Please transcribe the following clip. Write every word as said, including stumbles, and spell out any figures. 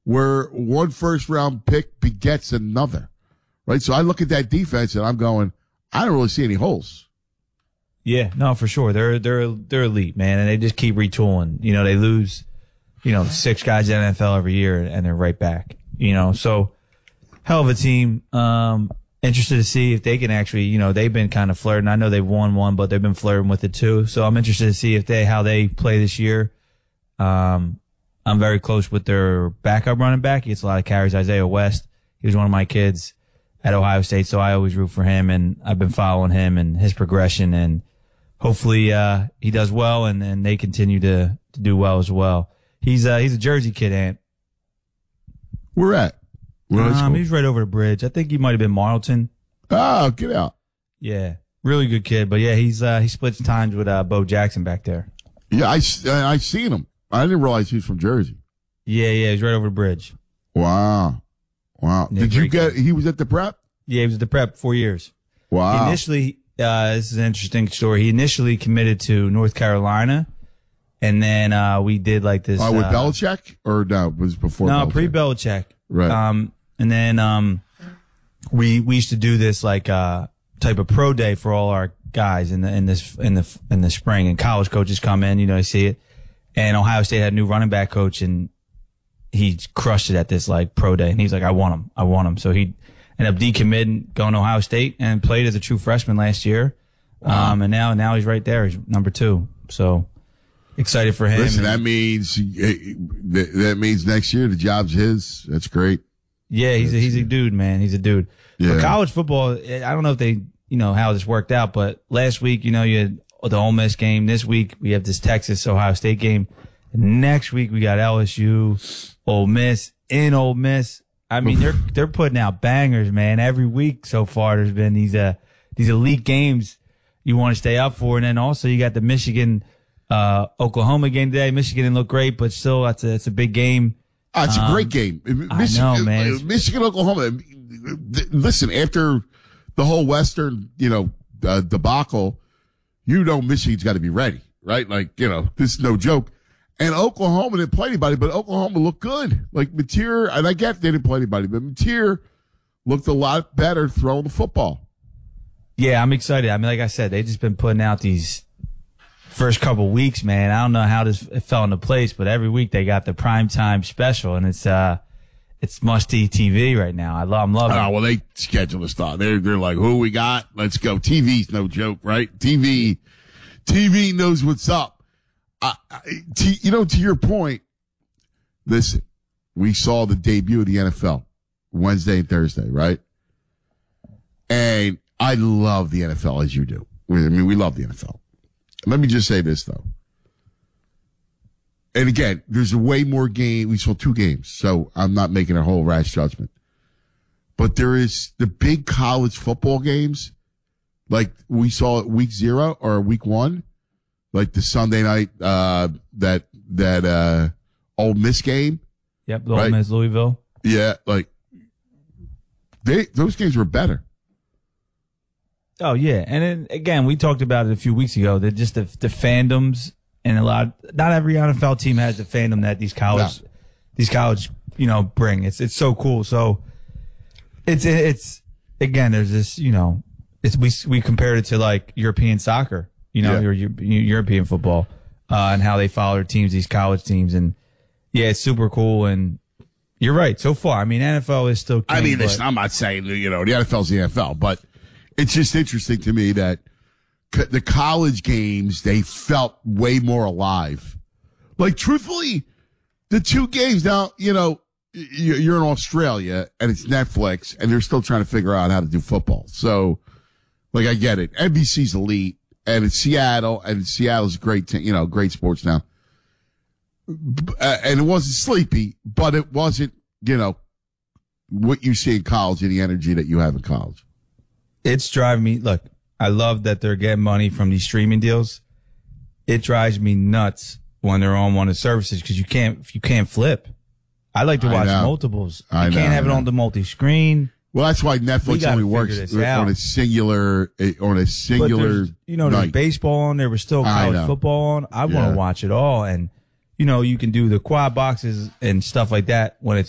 where one first round pick begets another, right? So I look at that defense and I'm going, I don't really see any holes. Yeah, no, for sure. They're they're they're elite, man, and they just keep retooling. You know, they lose, you know, six guys in the N F L every year, and they're right back. You know, so hell of a team. Um, interested to see if they can actually, you know, they've been kind of flirting. I know they've won one, but they've been flirting with it too. So I'm interested to see if they how they play this year. Um, I'm very close with their backup running back. He gets a lot of carries, Isaiah West. He was one of my kids at Ohio State, so I always root for him, and I've been following him and his progression, and hopefully uh he does well, and, and they continue to, to do well as well. He's uh he's a Jersey kid, Ant. Where at? Where um, he's right over the bridge. I think he might have been Marlton. Oh, get out. Yeah, really good kid. But yeah, he's uh he splits times with uh Bo Jackson back there. Yeah, I I seen him. I didn't realize he was from Jersey. Yeah, yeah, he's right over the bridge. Wow. Wow. Yeah, Did you get, kid. he was at the prep? Yeah, he was at the prep four years. Wow. He initially, uh, this is an interesting story. He initially committed to North Carolina, and then, uh, we did like this. Oh, with uh, Belichick? Or no, it was before No, Belichick? pre-Belichick. Right. Um, and then, um, we, we used to do this like, uh, type of pro day for all our guys in the, in this, in the, in the spring, and college coaches come in, you know, I see it. And Ohio State had a new running back coach, and he crushed it at this like pro day. And he's like, I want him. I want him. So he ended up decommitting, going to Ohio State, and played as a true freshman last year. Wow. Um, and now, now he's right there. He's number two. So excited for him. Listen, that means, that means next year the job's his. That's great. Yeah, he's a, he's a dude, man. He's a dude. Yeah. But college football, I don't know if they, you know, how this worked out, but last week, you know, you had the Ole Miss game. This week we have this Texas Ohio State game. Next week we got L S U, Ole Miss, in Ole Miss. I mean, they're they're putting out bangers, man. Every week so far, there's been these uh these elite games you want to stay up for, and then also you got the Michigan uh Oklahoma game today. Michigan didn't look great, but still, that's a it's a big game. Oh, it's a Um, great game. I know, man. It's- Michigan, Oklahoma. Listen, after the whole Western, you know, uh, debacle, you know Michigan's got to be ready, right? Like, you know, this is no joke. And Oklahoma didn't play anybody, but Oklahoma looked good. Like Mateer, and I get they didn't play anybody, but Mateer looked a lot better throwing the football. Yeah, I'm excited. I mean, like I said, they've just been putting out these first couple weeks, man. I don't know how this fell into place, but every week they got the primetime special, and it's uh, it's must-see T V right now. I love, I'm loving Oh, it. well, they schedule the stuff. They're, they're like, who we got? Let's go. T V's no joke, right? T V, T V knows what's up. I, I, to, you know, to your point, listen, we saw the debut of the N F L Wednesday and Thursday, right? And I love the N F L as you do. I mean, we love the N F L. Let me just say this, though. And again, there's a way more game. We saw two games, so I'm not making a whole rash judgment. But there is the big college football games, like we saw at week zero or week one, like the Sunday night, uh, that, that, uh, Ole Miss game. Yep, the Ole right? Miss, Louisville. Yeah, like they, those games were better. Oh, yeah. And then, again, we talked about it a few weeks ago, that just the, the fandoms, and a lot, not every N F L team has the fandom that these college, No. these college, you know, bring. It's, it's so cool. So it's, it's, again, there's this, you know, it's, we, we compared it to like European soccer, you know, Yeah. your, your European football, uh, and how they follow their teams, these college teams. And yeah, it's super cool. And you're right. So far, I mean, N F L is still, king, I mean, but- listen, I'm not saying, you know, the N F L's the N F L, but it's just interesting to me that co- the college games, they felt way more alive. Like, truthfully, the two games now, you know, y- you're in Australia and it's Netflix and they're still trying to figure out how to do football. So, like, I get it. N B C's elite and it's Seattle, and Seattle's great, t- you know, great sports now. B- uh, and it wasn't sleepy, but it wasn't, you know, what you see in college and the energy that you have in college. It's driving me. Look, I love that they're getting money from these streaming deals. It drives me nuts when they're on one of the services because you can't, you can't flip. I like to I watch know. multiples. You I can't know, have I it know. on the multi-screen. Well, that's why We Netflix gotta only figure works this on out. a singular, eh, on a But singular there's, you know, there's night. baseball on. There was still I college know. football on. I want Yeah. to watch it all. And, you know, you can do the quad boxes and stuff like that when it's